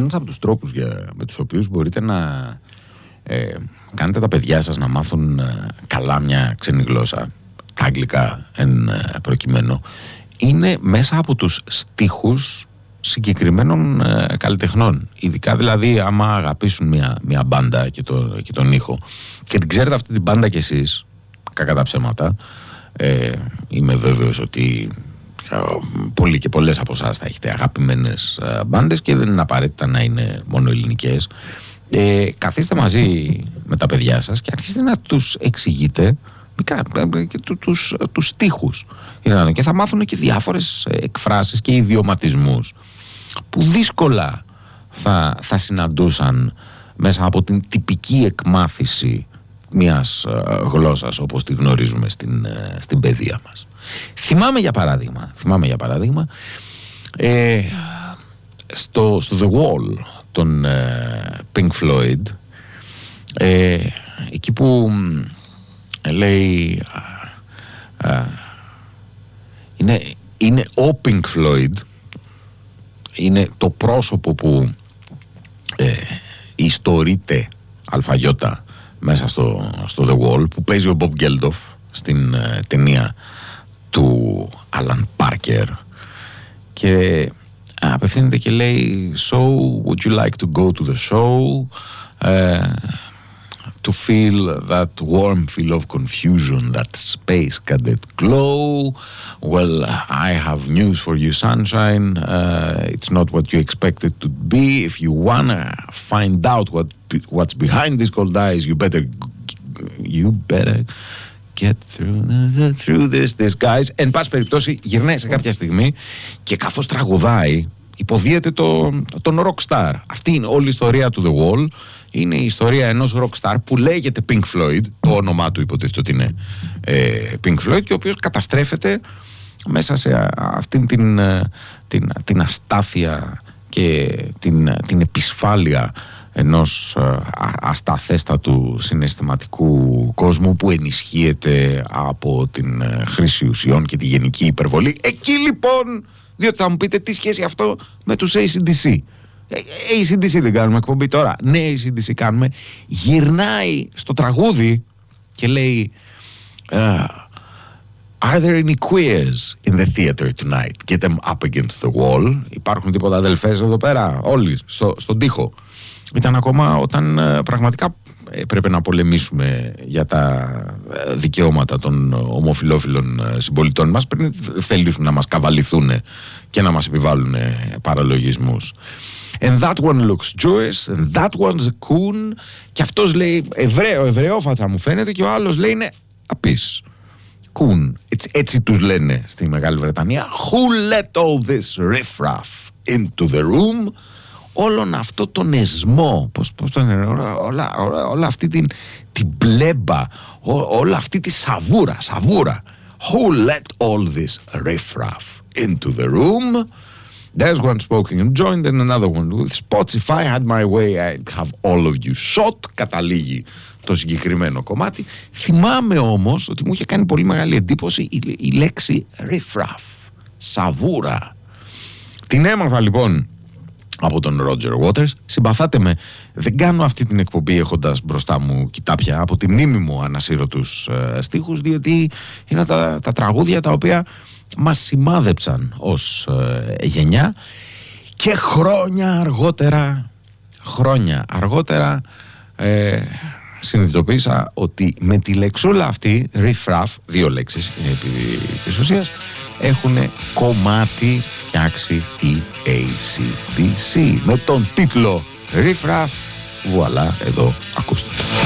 ένας από τους τρόπους με τους οποίους μπορείτε να κάνετε τα παιδιά σας να μάθουν καλά μια ξένη γλώσσα, τα αγγλικά εν προκειμένου, είναι μέσα από τους στίχους συγκεκριμένων καλλιτεχνών. Ειδικά δηλαδή άμα αγαπήσουν μια μπάντα και τον ήχο και την ξέρετε αυτή την μπάντα κι εσείς, κακά τα ψέματα, είμαι βέβαιος ότι πολλοί και πολλές από εσάς θα έχετε αγαπημένες μπάντες και δεν είναι απαραίτητα να είναι μόνο ελληνικές. Καθίστε μαζί με τα παιδιά σας και αρχίστε να τους εξηγείτε τους στίχους και θα μάθουν και διάφορες εκφράσεις και ιδιωματισμούς που δύσκολα θα συναντούσαν μέσα από την τυπική εκμάθηση μιας γλώσσας όπως τη γνωρίζουμε στην παιδεία μας. Θυμάμαι για παράδειγμα στο The Wall των Pink Floyd, εκεί που λέει είναι ο Pink Floyd, είναι το πρόσωπο που ιστορείται αλφαγιώτα μέσα στο The Wall, που παίζει ο Bob Geldof στην ταινία του Alan Parker, και απευθύνεται και λέει So would you like to go to the show to feel that warm feel of confusion, that space cadet glow? Well, I have news for you, sunshine. It's not what you expect it to be. If you wanna find out what's behind these cold eyes, you better get through this guys. Εν πάση περιπτώσει γυρνάει σε κάποια στιγμή και καθώς τραγουδάει υποδίεται τον rockstar. Αυτή είναι όλη η ιστορία του The Wall. Είναι η ιστορία ενός rockstar που λέγεται Pink Floyd, το όνομά του υποτίθεται ότι είναι Pink Floyd, και ο οποίος καταστρέφεται μέσα σε αυτήν την αστάθεια και την επισφάλεια ενός ασταθέστατου συναισθηματικού κόσμου που ενισχύεται από την χρήση ουσιών και τη γενική υπερβολή. Εκεί λοιπόν, διότι θα μου πείτε τι σχέση αυτό με τους AC/DC. AC/DC δεν κάνουμε εκπομπή τώρα? Ναι, AC/DC κάνουμε. Γυρνάει στο τραγούδι και λέει Are there any queers in the theater tonight? Get them up against the wall. Υπάρχουν τίποτα αδελφές εδώ πέρα? Όλοι στον τοίχο. Ήταν ακόμα όταν πραγματικά πρέπει να πολεμήσουμε για τα δικαιώματα των ομοφυλόφιλων συμπολιτών μας, πριν θελήσουν να μας καβαληθούν και να μας επιβάλλουν παραλογισμούς. And that one looks Jewish, and that one's a coon. Και αυτός λέει Εβραιόφατσα μου φαίνεται, και ο άλλος λέει είναι απείς. Coon. Έτσι τους λένε στη Μεγάλη Βρετανία. Who let all this riffraff into the room? Όλον αυτό τον εσμό, όλα αυτή την μπλέμπα, όλα αυτή τη σαβούρα. Who let all this riffraff into the room? There's one smoking and joint, and another one with spots. If I had my way, I'd have all of you shot. Καταλήγει το συγκεκριμένο κομμάτι. Θυμάμαι όμως ότι μου είχε κάνει πολύ μεγάλη εντύπωση η λέξη riffraff, σαβούρα. Την έμαθα λοιπόν από τον Roger Waters. Συμπαθάτε με, δεν κάνω αυτή την εκπομπή έχοντας μπροστά μου κοιτάπια. Από τη μνήμη μου ανασύρω τους στίχους, διότι είναι τα τραγούδια τα οποία μας σημάδεψαν ως γενιά, και χρόνια αργότερα συνειδητοποίησα ότι με τη λεξούλα αυτή, riff-raff, 2 λέξεις είναι επί της ουσίας, έχουν κομμάτι φτιάξει η AC/DC με τον τίτλο riff-raff. Βουαλά, εδώ ακούστε.